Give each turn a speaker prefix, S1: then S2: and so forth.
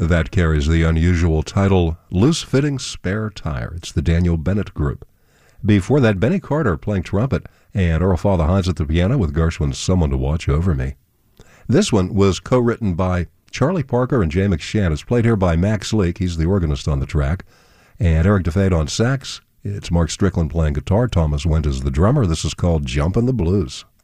S1: That carries the unusual title, Loose Fitting Spare Tire. It's the Daniel Bennett Group. Before that, Benny Carter playing trumpet, and Earl Father Hines at the piano with Gershwin's Someone to Watch Over Me. This one was co-written by Charlie Parker and Jay McShann. It's played here by Max Leake. He's the organist on the track. And Eric DeFade on sax. It's Mark Strickland playing guitar. Thomas Wendt is the drummer. This is called Jumpin' the Blues.